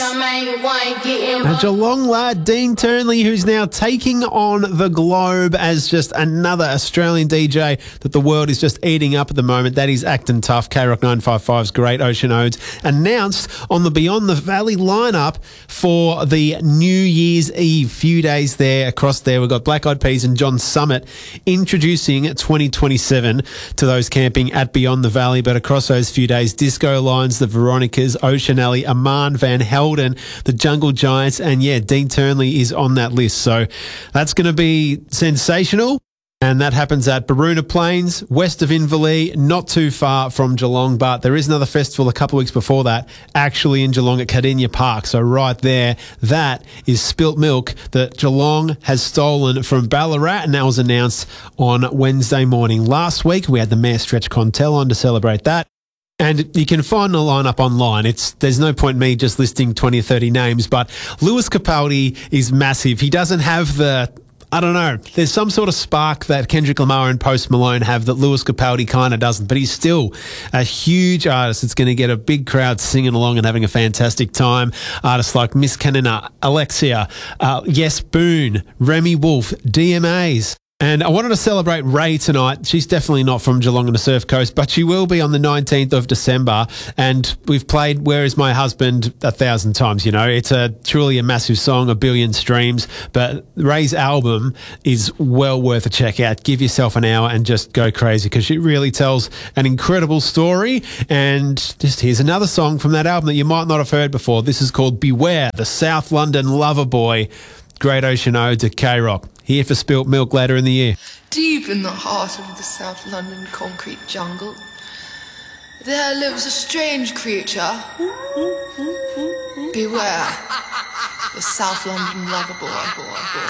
A Geelong lad, Dean Turnley, who's now taking on the globe as just another Australian DJ that the world is just eating up at the moment. That is Acton Tough. K-Rock 955's Great Ocean Odes announced on the Beyond the Valley lineup for the New Year's Eve. Few days there across there. We've got Black Eyed Peas and John Summit introducing 2027 to those camping at Beyond the Valley. But across those few days, Disco Lines, the Veronicas, Ocean Alley, Aman Van Helden, the Jungle Giants, and yeah, Dean Turnley is on that list. So that's going to be sensational. And that happens at Baroona Plains, west of Inverleigh, not too far from Geelong. But there is another festival a couple of weeks before that, actually in Geelong at Cardinia Park. So right there, that is Spilt Milk that Geelong has stolen from Ballarat. And that was announced on Wednesday morning. Last week, we had the Mayor Stretch Contel on to celebrate that. And you can find the lineup online. There's no point in me just listing 20 or 30 names, but Lewis Capaldi is massive. He doesn't have there's some sort of spark that Kendrick Lamar and Post Malone have that Lewis Capaldi kind of doesn't, but he's still a huge artist. It's going to get a big crowd singing along and having a fantastic time. Artists like Miss Kanina, Alexia, Yes Boone, Remy Wolf, DMAs. And I wanted to celebrate Ray tonight. She's definitely not from Geelong and the Surf Coast, but she will be on the 19th of December. And we've played Where Is My Husband 1,000 times, you know. It's truly a massive song, 1 billion streams. But Ray's album is well worth a check out. Give yourself an hour and just go crazy because she really tells an incredible story. And just here's another song from that album that you might not have heard before. This is called Beware, the South London Lover Boy. Great Ocean Odes at K-Rock. Here for Spilt Milk later in the year. Deep in the heart of the South London concrete jungle, there lives a strange creature. Beware, the South London lover boy.